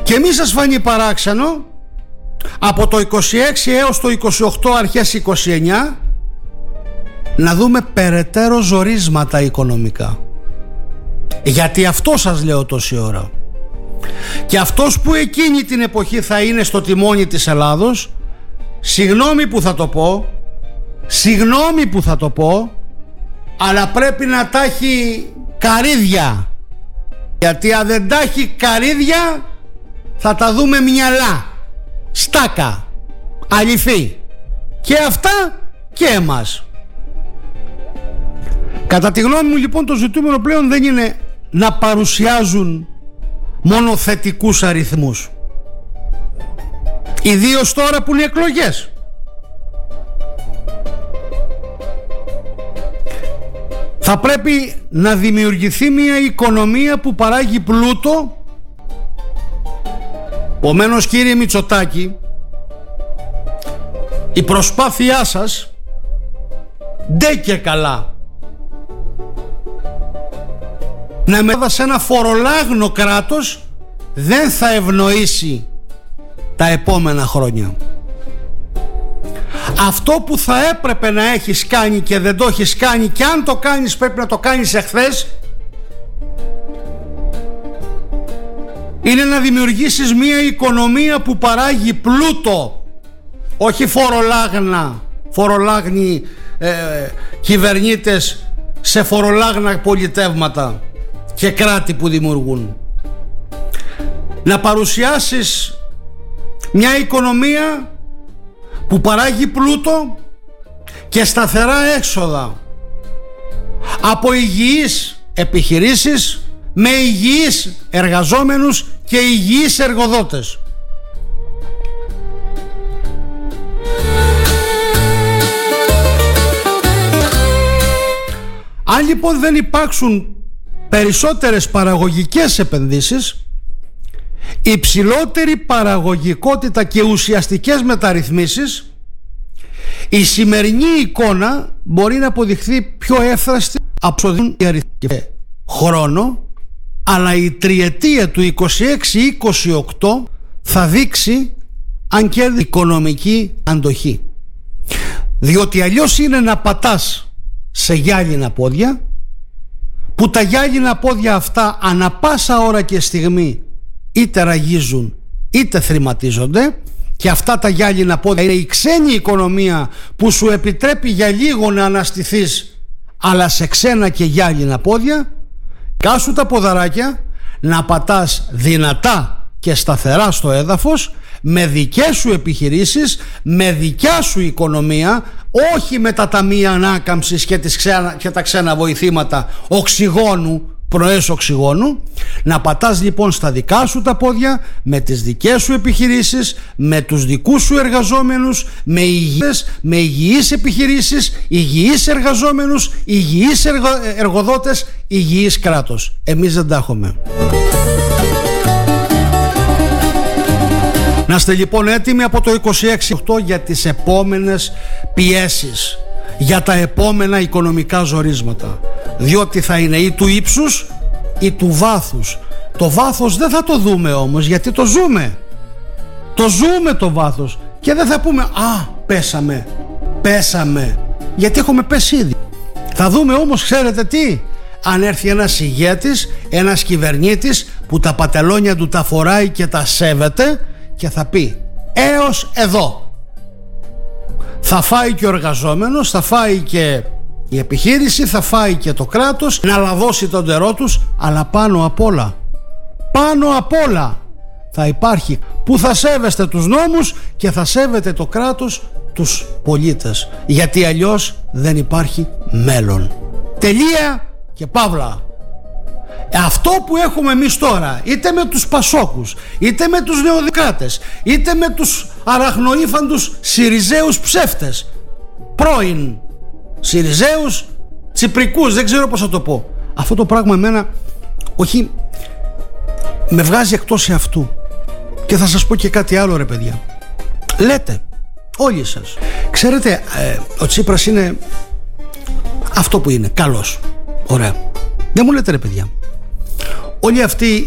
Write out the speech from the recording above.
Και μη σας φανεί παράξενο, από το 26 έως το 28 αρχές 29 να δούμε περαιτέρω ζορίσματα οικονομικά. Γιατί αυτό σας λέω τόση ώρα. Και αυτός που εκείνη την εποχή θα είναι στο τιμόνι της Ελλάδος, συγγνώμη που θα το πω, αλλά πρέπει να τα έχει καρύδια. Γιατί αν δεν τα έχει καρύδια θα τα δούμε μυαλά, στάκα, αληθή. Και αυτά και εμάς. Κατά τη γνώμη μου λοιπόν το ζητούμενο πλέον δεν είναι να παρουσιάζουν μόνο θετικούς αριθμούς. Ιδίως τώρα που είναι εκλογές. Θα πρέπει να δημιουργηθεί μια οικονομία που παράγει πλούτο. Επομένως, κύριε Μητσοτάκη, η προσπάθειά σας ντε και καλά να μεταδώσει σε ένα φορολάγνο κράτος δεν θα ευνοήσει τα επόμενα χρόνια. Αυτό που θα έπρεπε να έχεις κάνει και δεν το έχεις κάνει, και αν το κάνεις πρέπει να το κάνεις εχθές, είναι να δημιουργήσεις μια οικονομία που παράγει πλούτο, όχι φορολάγνοι κυβερνήτες σε φορολάγνα πολιτεύματα και κράτη που δημιουργούν. Να παρουσιάσεις μια οικονομία που παράγει πλούτο και σταθερά έξοδα από υγιείς επιχειρήσεις με υγιείς εργαζόμενους και υγιείς εργοδότες. Αν λοιπόν δεν υπάρξουν περισσότερες παραγωγικές επενδύσεις, υψηλότερη παραγωγικότητα και ουσιαστικές μεταρρυθμίσεις, η σημερινή εικόνα μπορεί να αποδειχθεί πιο εύθραστη από χρόνο, αλλά η τριετία του 26-28 θα δείξει αν κέρδισε οικονομική αντοχή. Διότι αλλιώς είναι να πατάς σε γυάλινα πόδια, που τα γυάλινα πόδια αυτά ανά πάσα ώρα και στιγμή είτε ραγίζουν είτε θρηματίζονται, και αυτά τα γυάλινα πόδια είναι η ξένη οικονομία που σου επιτρέπει για λίγο να αναστηθείς, αλλά σε ξένα και γυάλινα πόδια. Κάσου τα ποδαράκια να πατάς δυνατά και σταθερά στο έδαφος, με δικές σου επιχειρήσεις, με δικιά σου οικονομία, όχι με τα ταμεία ανάκαμψης και τα ξένα βοηθήματα οξυγόνου, προές οξυγόνου. Να πατάς λοιπόν στα δικά σου τα πόδια, με τις δικές σου επιχειρήσεις, με τους δικούς σου εργαζόμενους, με υγιείς επιχειρήσεις, υγιείς εργαζόμενους, υγιείς εργοδότες, υγιείς κράτος. Εμείς δεν τα έχουμε. Να είστε λοιπόν έτοιμοι από το 26-8 για τις επόμενες πιέσεις, για τα επόμενα οικονομικά ζορίσματα, διότι θα είναι ή του ύψους ή του βάθους. Το βάθος δεν θα το δούμε όμως, γιατί το ζούμε το βάθος, και δεν θα πούμε πέσαμε, γιατί έχουμε πέσει ήδη. Θα δούμε όμως, ξέρετε τι, αν έρθει ένας ηγέτης, ένας κυβερνήτης που τα πατελόνια του τα φοράει και τα σέβεται και θα πει έως εδώ. Θα φάει και ο εργαζόμενος, θα φάει και η επιχείρηση, θα φάει και το κράτος, να λαδώσει τον ντερό τους, αλλά πάνω απ' όλα θα υπάρχει που θα σέβεστε τους νόμους και θα σέβεται το κράτος τους πολίτες, γιατί αλλιώς δεν υπάρχει μέλλον. Τελεία και παύλα. Αυτό που έχουμε εμείς τώρα, είτε με τους Πασόκους, είτε με τους Νεοδημοκράτες, είτε με τους αραχνοήφαντους Συριζέους ψεύτες, πρώην Συριζέους, Τσιπρικούς, δεν ξέρω πώς θα το πω, αυτό το πράγμα εμένα όχι, με βγάζει εκτός εαυτού. Και θα σας πω και κάτι άλλο, ρε παιδιά. Λέτε όλοι σας, ξέρετε, ο Τσίπρας είναι αυτό που είναι, καλός, ωραία. Δεν μου λέτε, ρε παιδιά, όλοι αυτοί